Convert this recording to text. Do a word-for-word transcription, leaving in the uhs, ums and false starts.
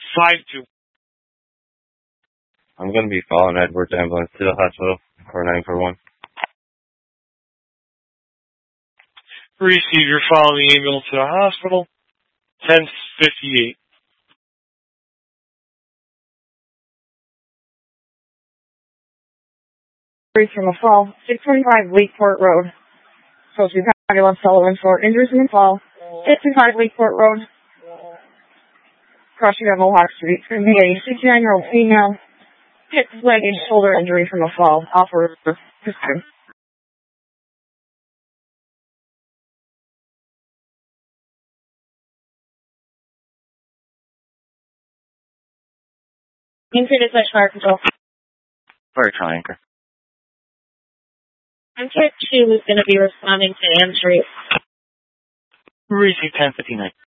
five two. I'm going to be following Edwards ambulance to the hospital for nine four one. Receive your following ambulance to the hospital. ten fifty-eight. From a fall, six twenty-five Lakeport Road. So to Ambulance Sullivan for injuries in the fall. six twenty-five Lakeport Road. Crossing down Mohawk Street. It's going to be a sixty-nine-year-old female. Hip, leg, and shoulder injury from a fall. Offer prescription. Inside is fire control. Fire trial anchor. I'm Kit two is going to be responding to entry. Receive ten fifty-nine.